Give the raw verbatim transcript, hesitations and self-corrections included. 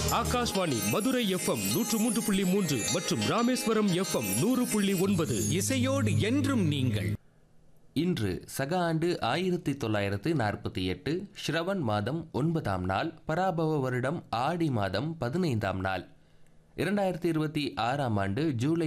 Akashvani Madurai FM நூற்று மூன்று புள்ளி மூன்று மற்றும் ராமேஸ்வரம் எஃப்எம் நூறு புள்ளி ஒன்பது. இசையோடு என்றும் நீங்கள். இன்று சக ஆண்டு ஆயிரத்தி தொள்ளாயிரத்து நாற்பத்தி எட்டு ஸ்ரவன் மாதம் ஒன்பதாம் நாள், பராபவ வருடம் ஆடி மாதம் பதினைந்தாம் நாள், இரண்டாயிரத்தி இருபத்தி ஆறாம் ஆண்டு ஜூலை